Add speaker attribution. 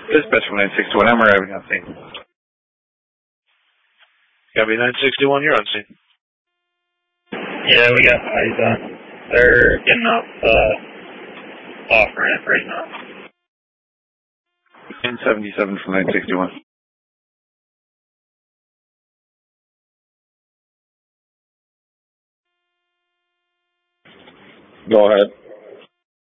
Speaker 1: Dispatch from 961. I'm arriving on scene.
Speaker 2: Copy 961. You're on scene.
Speaker 3: Yeah, we got eyes on. They're getting off off ramp right now.
Speaker 1: 977 from 961.
Speaker 4: Go ahead.